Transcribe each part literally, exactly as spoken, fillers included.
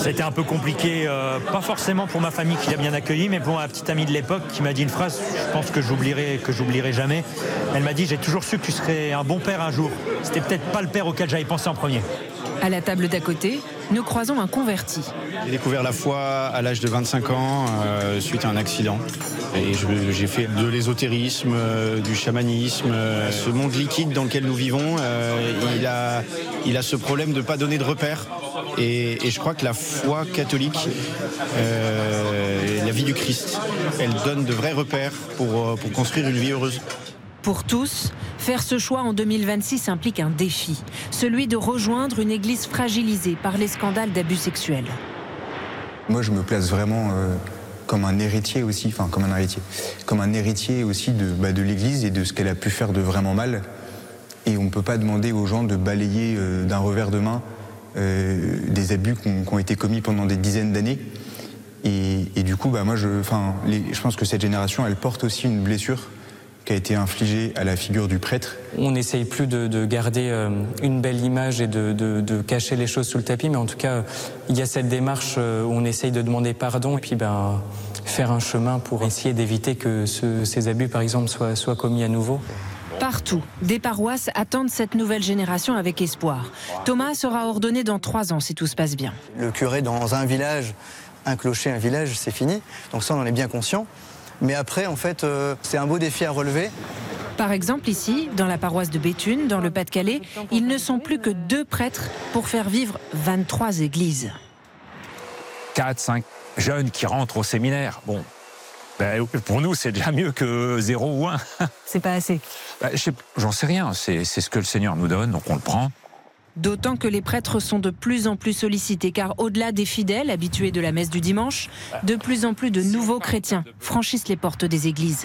C'était un peu compliqué, euh, pas forcément pour ma famille qui l'a bien accueilli, mais pour ma petite amie de l'époque qui m'a dit une phrase, je pense que j'oublierai, que j'oublierai jamais. Elle m'a dit « J'ai toujours su que tu serais un bon père un jour ». C'était peut-être pas le père auquel j'avais pensé en premier. À la table d'à côté, nous croisons un converti. J'ai découvert la foi à l'âge de vingt-cinq ans, euh, suite à un accident. Et je, j'ai fait de l'ésotérisme, euh, du chamanisme. Euh, ce monde liquide dans lequel nous vivons, euh, il, a, il a ce problème de ne pas donner de repères. Et, et je crois que la foi catholique, euh, la vie du Christ, elle donne de vrais repères pour, pour construire une vie heureuse. Pour tous, faire ce choix en deux mille vingt-six implique un défi, celui de rejoindre une église fragilisée par les scandales d'abus sexuels. Moi, je me place vraiment euh, comme un héritier aussi, enfin comme un héritier, comme un héritier aussi de, bah, de l'église et de ce qu'elle a pu faire de vraiment mal. Et on ne peut pas demander aux gens de balayer euh, d'un revers de main euh, des abus qui ont, qui ont été commis pendant des dizaines d'années. Et, et du coup, bah, moi, je, les, je pense que cette génération, elle porte aussi une blessure qui a été infligée à la figure du prêtre. On n'essaye plus de, de garder euh, une belle image et de, de, de cacher les choses sous le tapis, mais en tout cas, il y a cette démarche euh, où on essaye de demander pardon et puis ben, faire un chemin pour essayer d'éviter que ce, ces abus, par exemple, soient, soient commis à nouveau. Partout, des paroisses attendent cette nouvelle génération avec espoir. Thomas sera ordonné dans trois ans si tout se passe bien. Le curé dans un village, un clocher, un village, c'est fini. Donc ça, on en est bien conscient. Mais après, en fait, euh, c'est un beau défi à relever. Par exemple, ici, dans la paroisse de Béthune, dans le Pas-de-Calais, ils ne sont plus que deux prêtres pour faire vivre vingt-trois églises. Quatre, cinq jeunes qui rentrent au séminaire. Bon, ben, pour nous, c'est déjà mieux que zéro ou un. C'est pas assez. Ben, j'en sais rien, c'est ce que le Seigneur nous donne, donc on le prend. D'autant que les prêtres sont de plus en plus sollicités, car au-delà des fidèles habitués de la messe du dimanche, de plus en plus de nouveaux chrétiens franchissent les portes des églises.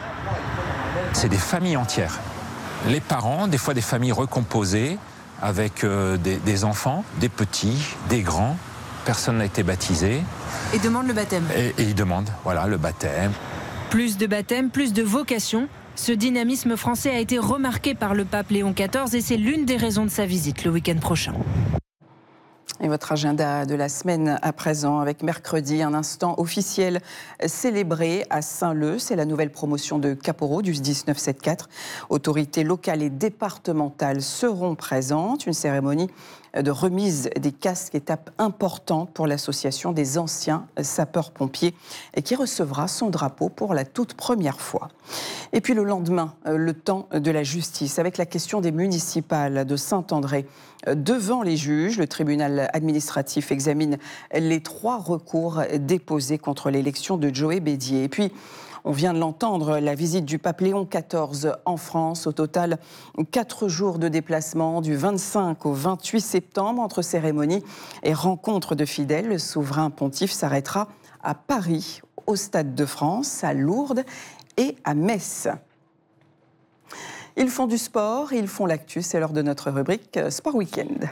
C'est des familles entières. Les parents, des fois des familles recomposées, avec euh, des, des enfants, des petits, des grands. Personne n'a été baptisé. Et demandent le baptême. Et, et ils demandent, voilà, le baptême. Plus de baptême, plus de vocation. Ce dynamisme français a été remarqué par le pape Léon quatorze et c'est l'une des raisons de sa visite le week-end prochain. Et votre agenda de la semaine à présent, avec mercredi, un instant officiel célébré à Saint-Leu. C'est la nouvelle promotion de caporaux du dix-neuf soixante-quatre. Autorités locales et départementales seront présentes. Une cérémonie de remise des casques, étape importante pour l'association des anciens sapeurs-pompiers et qui recevra son drapeau pour la toute première fois. Et puis le lendemain, le temps de la justice, avec la question des municipales de Saint-André. Devant les juges, le tribunal administratif examine les trois recours déposés contre l'élection de Joey Bédier. Et puis, on vient de l'entendre, la visite du pape Léon quatorze en France. Au total, quatre jours de déplacement du vingt-cinq au vingt-huit septembre entre cérémonies et rencontres de fidèles. Le souverain pontife s'arrêtera à Paris, au Stade de France, à Lourdes et à Metz. Ils font du sport, ils font l'actu. C'est l'heure de notre rubrique Sport Week-end.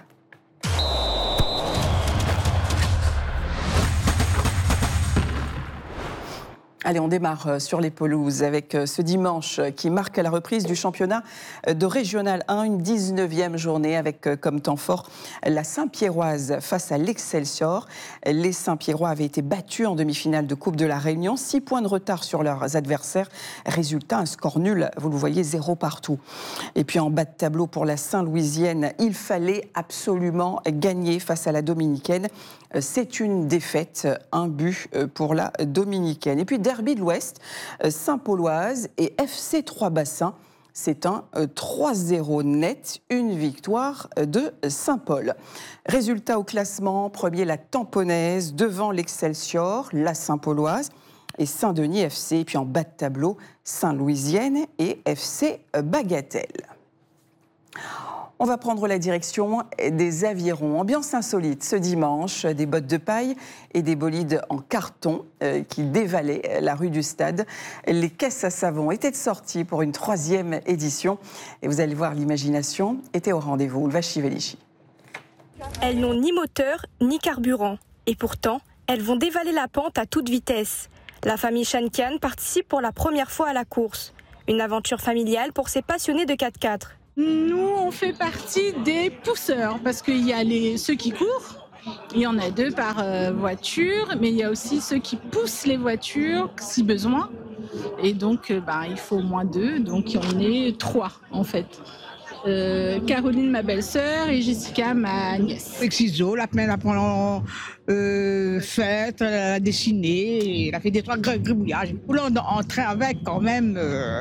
Allez, on démarre sur les pelouses avec ce dimanche qui marque la reprise du championnat de Régional un, une dix-neuvième journée avec comme temps fort la Saint-Pierroise face à l'Excelsior. Les Saint-Pierrois avaient été battus en demi-finale de Coupe de la Réunion, six points de retard sur leurs adversaires. Résultat, un score nul, vous le voyez, zéro partout. Et puis en bas de tableau pour la Saint-Louisienne, il fallait absolument gagner face à la Dominicaine. C'est une défaite, un but pour la Dominicaine. Et puis derby de l'Ouest, Saint-Pauloise et F C Trois-Bassins. C'est un trois zéro net, une victoire de Saint-Paul. Résultat au classement, premier la Tamponnaise, devant l'Excelsior, la Saint-Pauloise et Saint-Denis F C. Et puis en bas de tableau, Saint-Louisienne et F C Bagatelle. On va prendre la direction des avirons. Ambiance insolite ce dimanche, des bottes de paille et des bolides en carton euh, qui dévalaient la rue du Stade. Les caisses à savon étaient de sortie pour une troisième édition. Et vous allez voir, l'imagination était au rendez-vous. Ulvashi Velichi. Elles n'ont ni moteur ni carburant. Et pourtant, elles vont dévaler la pente à toute vitesse. La famille Shankian participe pour la première fois à la course. Une aventure familiale pour ces passionnés de quatre-quatre. Nous, on fait partie des pousseurs, parce qu'il y a les, ceux qui courent, Il y en a deux par euh, voiture, mais il y a aussi ceux qui poussent les voitures si besoin. Et donc, euh, bah, il faut au moins deux, donc on est trois en fait. Euh, Caroline, ma belle-sœur, et Jessica, ma nièce. Avec ciseaux, la semaine, pendant euh, fête, elle a dessiné, elle a fait des trois gribouillages. Là, on train avec quand même. Euh,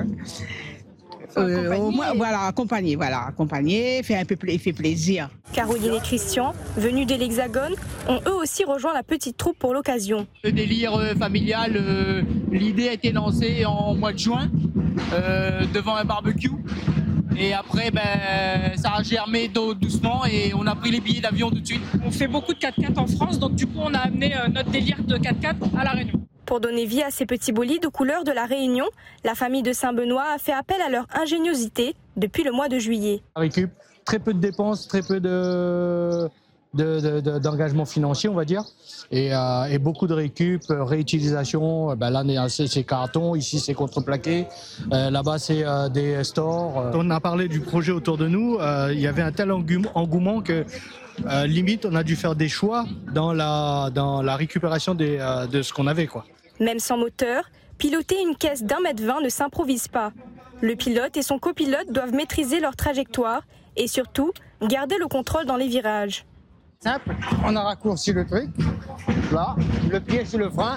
Euh, au moins, voilà, accompagner, voilà, accompagner, faire un peu pla- fait plaisir. Caroline et Christian, venus de l'Hexagone, ont eux aussi rejoint la petite troupe pour l'occasion. Le délire euh, familial, euh, l'idée a été lancée en mois de juin, euh, devant un barbecue. Et après, ben, ça a germé doucement et on a pris les billets d'avion tout de suite. On fait beaucoup de quatre-quatre en France, donc du coup on a amené euh, notre délire de quatre-quatre à La Réunion. Pour donner vie à ces petits bolides aux couleurs de la Réunion, la famille de Saint-Benoît a fait appel à leur ingéniosité depuis le mois de juillet. Récup, très peu de dépenses, très peu de, de, de, de, d'engagement financier, on va dire, et, euh, et beaucoup de récup, réutilisation. Ben là, c'est, c'est carton, ici c'est contreplaqué, euh, là-bas c'est euh, des stores. On a parlé du projet autour de nous, euh, il y avait un tel engouement que Euh, limite, on a dû faire des choix dans la, dans la récupération des, euh, de ce qu'on avait, quoi. Même sans moteur, piloter une caisse d'un mètre vingt ne s'improvise pas. Le pilote et son copilote doivent maîtriser leur trajectoire et surtout garder le contrôle dans les virages. Simple, on a raccourci le truc, là, le pied sur le frein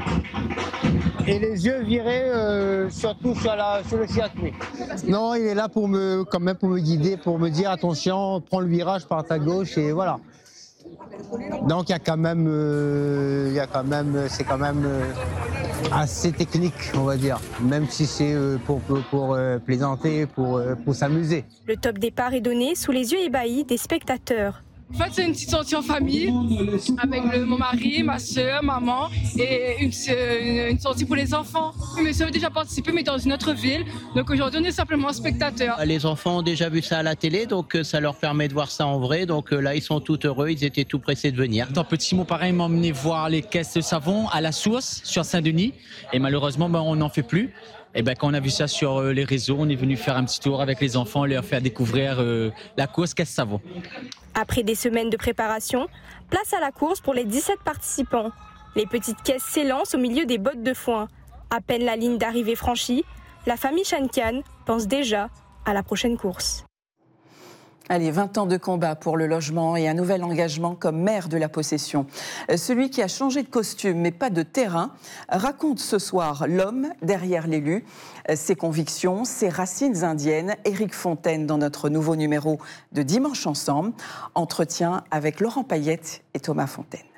et les yeux virés euh, surtout sur, la, sur le circuit. Non, il est là pour me, quand même pour me guider, pour me dire attention, prends le virage par ta gauche et voilà. Donc il y a quand même, euh, il y a quand même, c'est quand même euh, assez technique, on va dire, même si c'est euh, pour, pour, pour euh, plaisanter, pour, euh, pour s'amuser. Le top départ est donné sous les yeux ébahis des spectateurs. En fait, c'est une petite sortie en famille avec le, mon mari, ma soeur, maman et une, une, une sortie pour les enfants. Mes soeurs ont déjà participé, mais dans une autre ville. Donc aujourd'hui, on est simplement spectateurs. Les enfants ont déjà vu ça à la télé, donc ça leur permet de voir ça en vrai. Donc là, ils sont tout heureux, ils étaient tout pressés de venir. Dans Petit Mot, pareil, ils m'ont emmené voir les caisses de savon à la source sur Saint-Denis. Et malheureusement, ben, on n'en fait plus. Et ben, quand on a vu ça sur les réseaux, on est venu faire un petit tour avec les enfants et leur faire découvrir euh, la course Caisse Savon. Après des semaines de préparation, place à la course pour les dix-sept participants. Les petites caisses s'élancent au milieu des bottes de foin. À peine la ligne d'arrivée franchie, la famille Shankian pense déjà à la prochaine course. Allez, vingt ans de combat pour le logement et un nouvel engagement comme maire de la possession. Celui qui a changé de costume mais pas de terrain raconte ce soir l'homme derrière l'élu, ses convictions, ses racines indiennes. Éric Fontaine dans notre nouveau numéro de Dimanche Ensemble. Entretien avec Laurent Payette et Thomas Fontaine.